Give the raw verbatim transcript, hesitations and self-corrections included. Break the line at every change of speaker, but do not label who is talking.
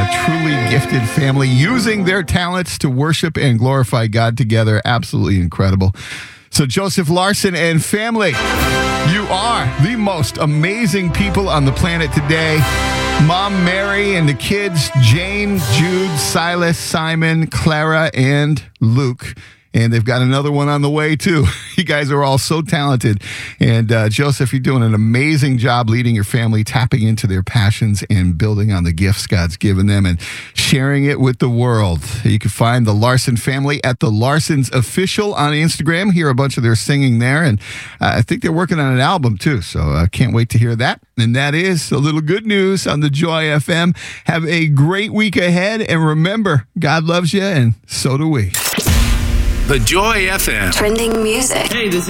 a truly gifted family using their talents to worship and glorify God together. Absolutely incredible. So Joseph Larson and family, you are the most amazing people on the planet today. Mom Mary and the kids, Jane, Jude, Silas, Simon, Clara, and Luke. And they've got another one on the way, too. You guys are all so talented. And uh, Joseph, you're doing an amazing job leading your family, tapping into their passions and building on the gifts God's given them and sharing it with the world. You can find the Larson family at the Larsons Official on Instagram. Hear a bunch of their singing there. And uh, I think they're working on an album, too. So I uh, can't wait to hear that. And that is a little good news on the Joy F M. Have a great week ahead. And remember, God loves you, and so do we.
The Joy F M.
Trending music.
Hey, this